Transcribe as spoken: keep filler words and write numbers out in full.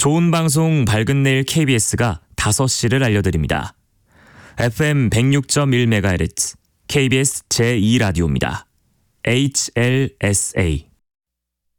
좋은 방송 밝은 내일 케이비에스가 다섯 시를 알려드립니다. 에프엠 백육 점 일 메가헤르츠 케이비에스 제이 라디오입니다. 에이치엘에스에이